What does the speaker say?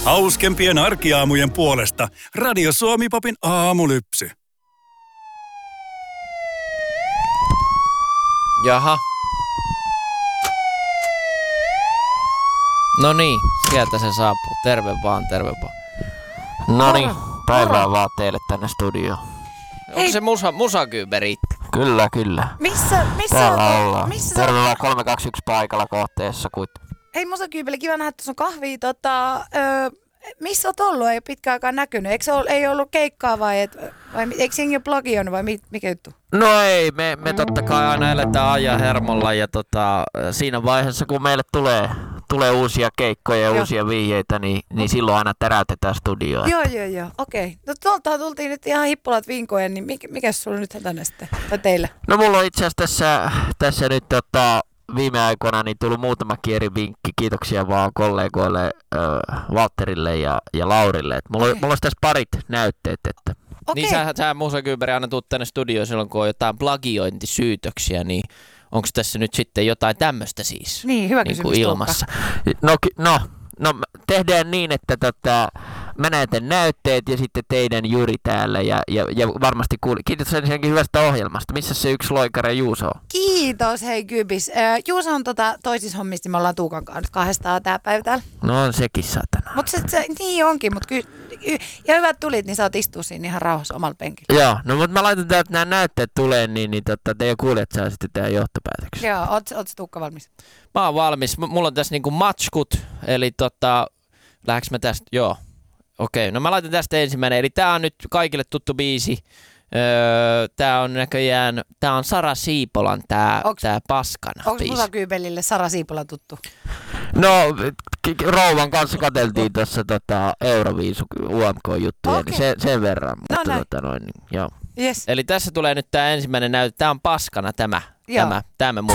Hauskempien arkiaamujen puolesta Radio Suomi Popin aamulypsy. Jaha. No niin, sieltä se saapuu. Terve vaan. Noniin, päivää vaan teille tänne studioon. Onko se musakyyperi? Kyllä. Missä Täällä on? ollaan. Terve vaan 321 paikalla kohteessa. Hei musakyypeli, kiva nähdä, että tuossa on kahvia. Missä oot ollut? Ei ole pitkään aikaan näkynyt. Ei ollut keikkaa vai eikö jengi ole blogioinut vai mikä juttu? No ei, me totta kai aina eletään ajan hermolla ja siinä vaiheessa kun meille tulee uusia keikkoja ja uusia vihjeitä, niin silloin aina täräytetään studioa. Joo, okei. No tuolta tultiin nyt ihan hippulat vinkojen, niin mikä sulla nyt tänne sitten, tai teille? No mulla on itse asiassa tässä nyt viime aikoina niin tullut muutamakin eri vinkki. Kiitoksia vaan kollegoille Valtterille ja Laurille. Et mulla olisi tässä parit näytteet. Että. Okei. Niin sä musakyyperi aina tuut tänne studioon silloin, kun on jotain plagiointisyytöksiä, niin onko tässä nyt sitten jotain tämmöistä siis? Niin, hyvä niin kysymys kuin ilmassa. No tehdään niin, että mä näytän näytteet ja sitten teidän Jyri täällä ja varmasti kiitos ensinnäkin hyvästä ohjelmasta. Missä se yksi loikari Juuso on? Kiitos, hei Kybis. Juuso on toisissa hommissa, me ollaan Tuukan kanssa nyt kahdestaan tää päivä täällä. No on sekin satana. Mutta se niin onkin, mutta ja hyvät tulit, niin saat istua siinä ihan rauhassa omalla penkillä. Joo, no mutta mä laitan täältä, että nämä näytteet tulee, niin teidän kuulijat saa sitten tehdä johtopäätöksiä. Joo, oot Tuukka valmis? Mä oon valmis. Mulla on tässä niinku matskut, eli lähdekö mä tästä? Joo. Okei, no mä laitan tästä ensimmäinen. Eli tää on nyt kaikille tuttu biisi. Tää on näköjään, tää on Sara Siipolan tää Paskana Onko biisi. musakyybelille Sara Siipola tuttu? No, rouvan kanssa katseltiin tuossa Euroviisu UMK-juttuja, niin sen verran. Mutta joo. Yes. Eli tässä tulee nyt tää ensimmäinen näyte. Tää on Paskana tämä muuten.